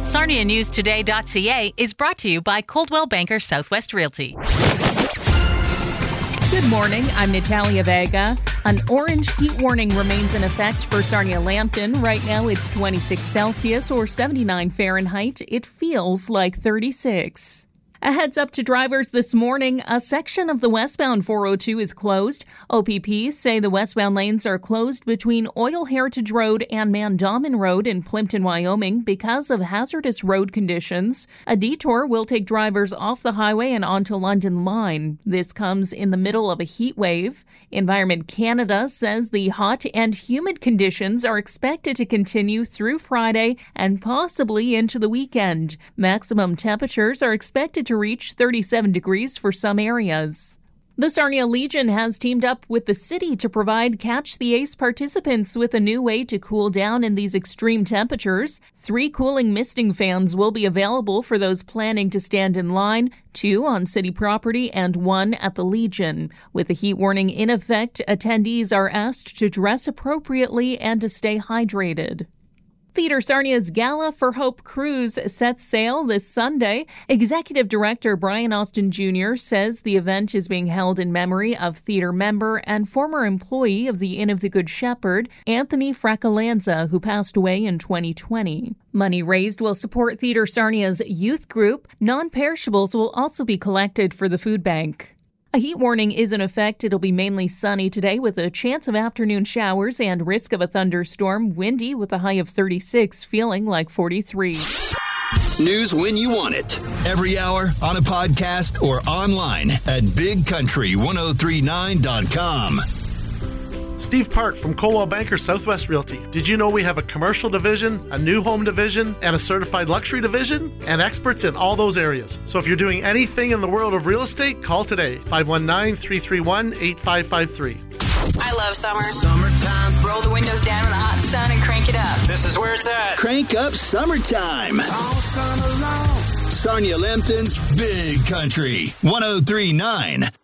SarniaNewsToday.ca is brought to you by Coldwell Banker Southwest Realty. Good morning, I'm Natalia Vega. An orange heat warning remains in effect for Sarnia-Lambton. Right now it's 26 Celsius or 79 Fahrenheit. It feels like 36. A heads up to drivers this morning, a section of the westbound 402 is closed. OPP say the westbound lanes are closed between Oil Heritage Road and Mandamin Road in Plimpton, Wyoming because of hazardous road conditions. A detour will take drivers off the highway and onto London Line. This comes in the middle of a heat wave. Environment Canada says the hot and humid conditions are expected to continue through Friday and possibly into the weekend. Maximum temperatures are expected to reach 37 degrees for some areas. The Sarnia Legion has teamed up with the city to provide Catch the Ace participants with a new way to cool down in these extreme temperatures. 3 cooling misting fans will be available for those planning to stand in line, 2 on city property and 1 at the Legion. With the heat warning in effect, attendees are asked to dress appropriately and to stay hydrated. Theater Sarnia's Gala for Hope cruise sets sail this Sunday. Executive Director Brian Austin Jr. says the event is being held in memory of theater member and former employee of the Inn of the Good Shepherd, Anthony Fracalanza, who passed away in 2020. Money raised will support Theater Sarnia's youth group. Non-perishables will also be collected for the food bank. A heat warning is in effect. It'll be mainly sunny today with a chance of afternoon showers and risk of a thunderstorm. Windy with a high of 36, feeling like 43. News when you want it. Every hour, on a podcast, or online at BigCountry1039.com. Steve Park from Coldwell Banker Southwest Realty. Did you know we have a commercial division, a new home division, and a certified luxury division? And experts in all those areas. So if you're doing anything in the world of real estate, call today. 519-331-8553. I love summer. Summertime. Roll the windows down in the hot sun and crank it up. This is where it's at. Crank up summertime. All summer long. Sarnia-Lambton's Big Country 1039.